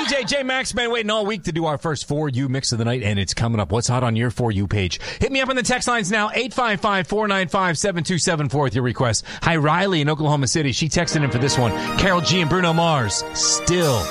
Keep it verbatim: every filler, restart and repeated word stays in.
D J J Max been waiting all week to do our first For You mix of the night, and it's coming up. What's hot on your For You page? Hit me up on the text lines now, eight five five, four nine five, seven two seven four with your request. Hi, Riley in Oklahoma City. She texted in for this one. Carol G and Bruno Mars, Still.